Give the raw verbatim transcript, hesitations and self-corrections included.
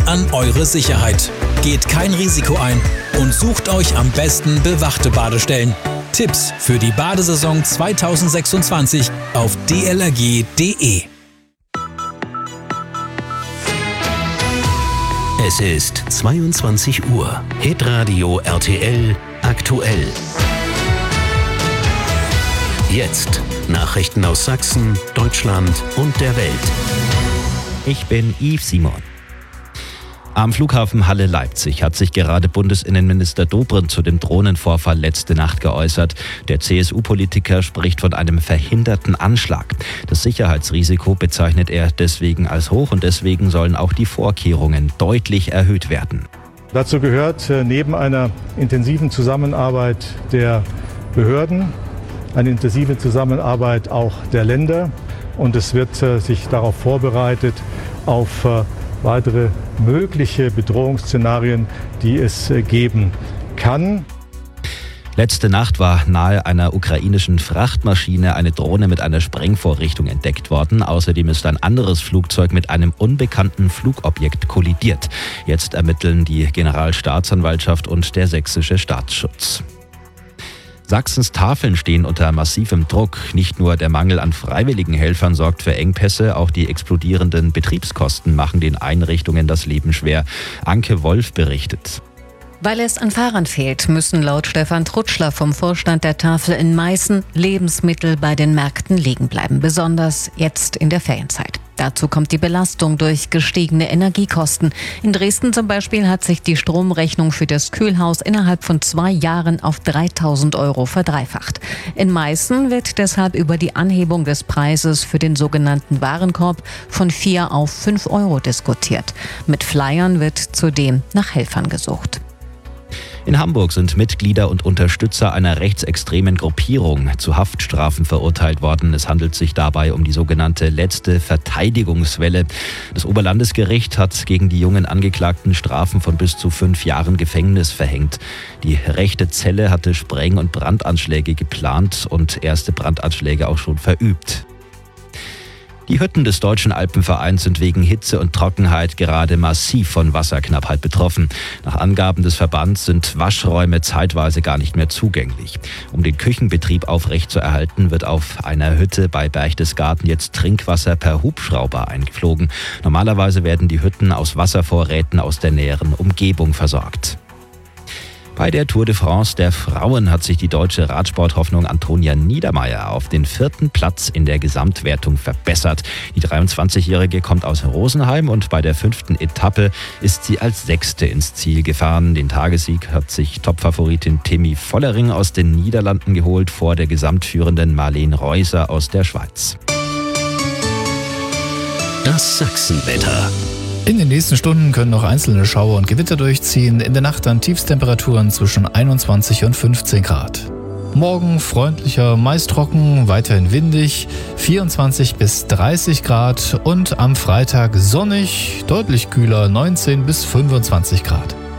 an eure Sicherheit. Geht kein Risiko ein und sucht euch am besten bewachte Badestellen. Tipps für die Badesaison zwanzig sechsundzwanzig auf d l r g punkt d e. Es ist zweiundzwanzig Uhr. Hitradio R T L aktuell. Jetzt Nachrichten aus Sachsen, Deutschland und der Welt. Ich bin Yves Simon. Am Flughafen Halle-Leipzig hat sich gerade Bundesinnenminister Dobrindt zu dem Drohnenvorfall letzte Nacht geäußert. Der C S U-Politiker spricht von einem verhinderten Anschlag. Das Sicherheitsrisiko bezeichnet er deswegen als hoch und deswegen sollen auch die Vorkehrungen deutlich erhöht werden. Dazu gehört neben einer intensiven Zusammenarbeit der Behörden eine intensive Zusammenarbeit auch der Länder. Und es wird sich darauf vorbereitet, auf weitere mögliche Bedrohungsszenarien, die es geben kann. Letzte Nacht war nahe einer ukrainischen Frachtmaschine eine Drohne mit einer Sprengvorrichtung entdeckt worden. Außerdem ist ein anderes Flugzeug mit einem unbekannten Flugobjekt kollidiert. Jetzt ermitteln die Generalstaatsanwaltschaft und der sächsische Staatsschutz. Sachsens Tafeln stehen unter massivem Druck. Nicht nur der Mangel an freiwilligen Helfern sorgt für Engpässe, auch die explodierenden Betriebskosten machen den Einrichtungen das Leben schwer. Anke Wolf berichtet. Weil es an Fahrern fehlt, müssen laut Stefan Trutschler vom Vorstand der Tafel in Meißen Lebensmittel bei den Märkten liegen bleiben, besonders jetzt in der Ferienzeit. Dazu kommt die Belastung durch gestiegene Energiekosten. In Dresden zum Beispiel hat sich die Stromrechnung für das Kühlhaus innerhalb von zwei Jahren auf dreitausend Euro verdreifacht. In Meißen wird deshalb über die Anhebung des Preises für den sogenannten Warenkorb von vier auf fünf Euro diskutiert. Mit Flyern wird zudem nach Helfern gesucht. In Hamburg sind Mitglieder und Unterstützer einer rechtsextremen Gruppierung zu Haftstrafen verurteilt worden. Es handelt sich dabei um die sogenannte letzte Verteidigungswelle. Das Oberlandesgericht hat gegen die jungen Angeklagten Strafen von bis zu fünf Jahren Gefängnis verhängt. Die rechte Zelle hatte Spreng- und Brandanschläge geplant und erste Brandanschläge auch schon verübt. Die Hütten des Deutschen Alpenvereins sind wegen Hitze und Trockenheit gerade massiv von Wasserknappheit betroffen. Nach Angaben des Verbands sind Waschräume zeitweise gar nicht mehr zugänglich. Um den Küchenbetrieb aufrechtzuerhalten, wird auf einer Hütte bei Berchtesgaden jetzt Trinkwasser per Hubschrauber eingeflogen. Normalerweise werden die Hütten aus Wasservorräten aus der näheren Umgebung versorgt. Bei der Tour de France der Frauen hat sich die deutsche Radsporthoffnung Antonia Niedermaier auf den vierten Platz in der Gesamtwertung verbessert. Die dreiundzwanzigjährige kommt aus Rosenheim und bei der fünften Etappe ist sie als Sechste ins Ziel gefahren. Den Tagessieg hat sich Topfavoritin Timi Vollering aus den Niederlanden geholt, vor der gesamtführenden Marleen Reuser aus der Schweiz. Das Sachsenwetter. In den nächsten Stunden können noch einzelne Schauer und Gewitter durchziehen. In der Nacht dann Tiefstemperaturen zwischen einundzwanzig und fünfzehn Grad. Morgen freundlicher, meist trocken, weiterhin windig, vierundzwanzig bis dreißig Grad und am Freitag sonnig, deutlich kühler, neunzehn bis fünfundzwanzig Grad.